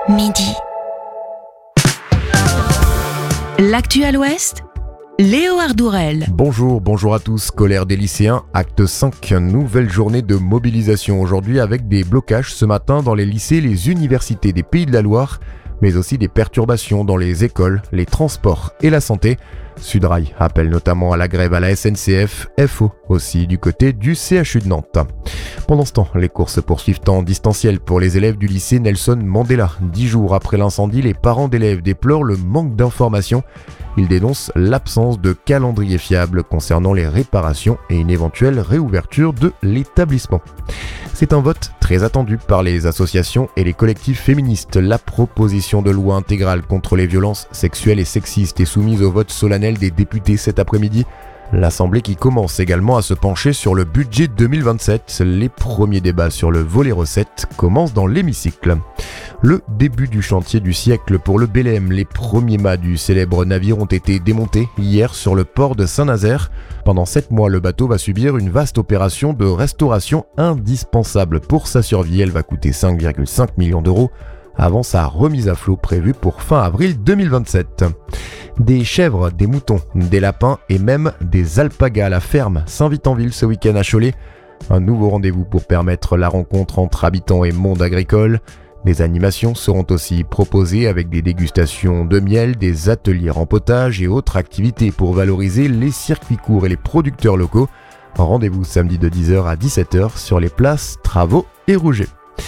Midi. L'actu à l'Ouest, Léo Ardourel. Bonjour à tous. Colère des lycéens, acte 5, nouvelle journée de mobilisation aujourd'hui avec des blocages ce matin dans les lycées et les universités des Pays de la Loire, mais aussi des perturbations dans les écoles, les transports et la santé. Sudrail appelle notamment à la grève à la SNCF, FO aussi du côté du CHU de Nantes. Pendant ce temps, les cours se poursuivent en distanciel pour les élèves du lycée Nelson Mandela. 10 jours après l'incendie, les parents d'élèves déplorent le manque d'informations. Ils dénoncent l'absence de calendrier fiable concernant les réparations et une éventuelle réouverture de l'établissement. C'est un vote très attendu par les associations et les collectifs féministes. La proposition de loi intégrale contre les violences sexuelles et sexistes est soumise au vote solennel des députés cet après-midi. L'Assemblée qui commence également à se pencher sur le budget 2027. Les premiers débats sur le volet recettes commencent dans l'hémicycle. Le début du chantier du siècle pour le Belém. Les premiers mâts du célèbre navire ont été démontés hier sur le port de Saint-Nazaire. Pendant 7 mois, le bateau va subir une vaste opération de restauration indispensable pour sa survie. Elle va coûter 5,5 millions d'euros avant sa remise à flot prévue pour fin avril 2027. Des chèvres, des moutons, des lapins et même des alpagas à la ferme s'invitent en ville ce week-end à Cholet. Un nouveau rendez-vous pour permettre la rencontre entre habitants et monde agricole. Des animations seront aussi proposées avec des dégustations de miel, des ateliers rempotage et autres activités pour valoriser les circuits courts et les producteurs locaux. Rendez-vous samedi de 10h à 17h sur les places Travaux et Rouget.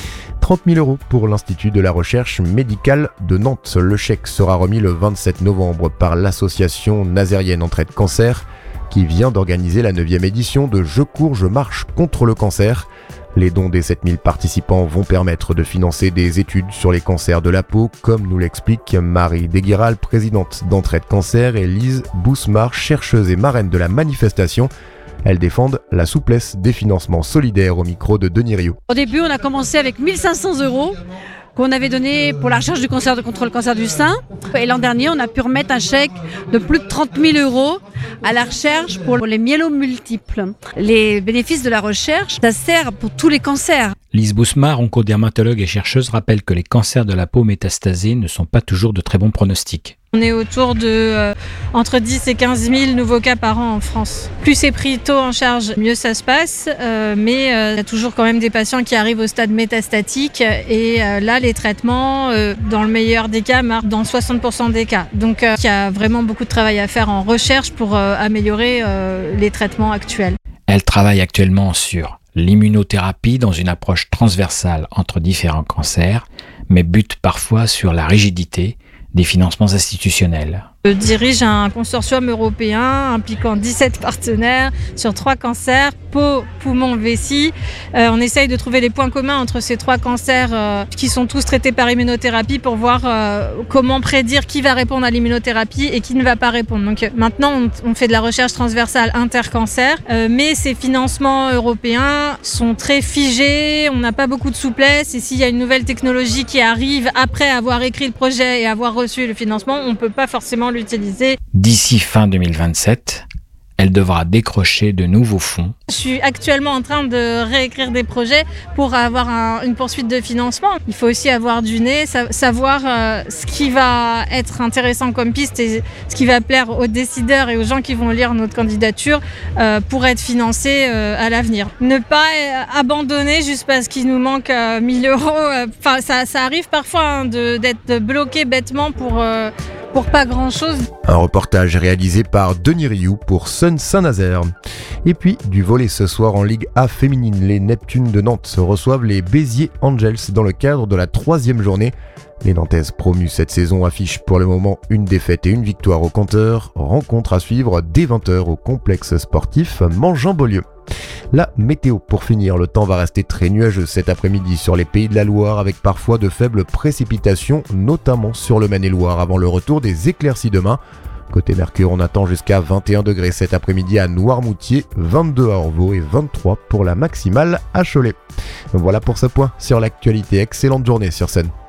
30 000 euros pour l'Institut de la recherche médicale de Nantes. Le chèque sera remis le 27 novembre par l'association nazérienne Entraide Cancer qui vient d'organiser la 9e édition de Je cours, je marche contre le cancer. Les dons des 7000 participants vont permettre de financer des études sur les cancers de la peau, comme nous l'explique Marie Desguiral, présidente d'Entraide Cancer, et Lise Bousmar, chercheuse et marraine de la manifestation. Elles défendent la souplesse des financements solidaires au micro de Denis Riou. Au début, on a commencé avec 1 500 € qu'on avait donné pour la recherche du cancer contre le cancer du sein. Et l'an dernier, on a pu remettre un chèque de plus de 30 000 € à la recherche pour les myélomultiples. Les bénéfices de la recherche, ça sert pour tous les cancers. Lise Bousmar, oncodermatologue et chercheuse, rappelle que les cancers de la peau métastasés ne sont pas toujours de très bons pronostics. On est autour de entre 10 et 15 000 nouveaux cas par an en France. Plus c'est pris tôt en charge, mieux ça se passe. Mais il y a toujours quand même des patients qui arrivent au stade métastatique. Et là, les traitements, dans le meilleur des cas, marquent dans 60% des cas. Donc il y a vraiment beaucoup de travail à faire en recherche pour améliorer les traitements actuels. Elle travaille actuellement sur l'immunothérapie dans une approche transversale entre différents cancers, mais bute parfois sur la rigidité des financements institutionnels. Je dirige un consortium européen impliquant 17 partenaires sur 3 cancers, peau, poumon, vessie. On essaye de trouver les points communs entre ces 3 cancers qui sont tous traités par immunothérapie pour voir comment prédire qui va répondre à l'immunothérapie et qui ne va pas répondre. Donc maintenant, on fait de la recherche transversale intercancer, mais ces financements européens sont très figés, on n'a pas beaucoup de souplesse et s'il y a une nouvelle technologie qui arrive après avoir écrit le projet et avoir reçu le financement, on ne peut pas forcément l'utiliser. D'ici fin 2027, elle devra décrocher de nouveaux fonds. Je suis actuellement en train de réécrire des projets pour avoir une poursuite de financement. Il faut aussi avoir du nez, savoir ce qui va être intéressant comme piste et ce qui va plaire aux décideurs et aux gens qui vont lire notre candidature pour être financé à l'avenir. Ne pas abandonner juste parce qu'il nous manque 1 000 €. Ça arrive parfois d'être bloqué bêtement pour pas grand-chose. Un reportage réalisé par Denis Riou pour Sun Saint-Nazaire. Et puis, du volley ce soir en Ligue A féminine, les Neptunes de Nantes reçoivent les Béziers Angels dans le cadre de la 3e journée. Les Nantaises promues cette saison affichent pour le moment une défaite et une victoire au compteur. Rencontre à suivre dès 20h au complexe sportif Mangin-Beaulieu. La météo pour finir, le temps va rester très nuageux cet après-midi sur les Pays de la Loire avec parfois de faibles précipitations, notamment sur le Maine-et-Loire avant le retour des éclaircies demain. Côté Mercure, on attend jusqu'à 21 degrés cet après-midi à Noirmoutier, 22 à Orvaux et 23 pour la maximale à Cholet. Voilà pour ce point sur l'actualité. Excellente journée sur scène.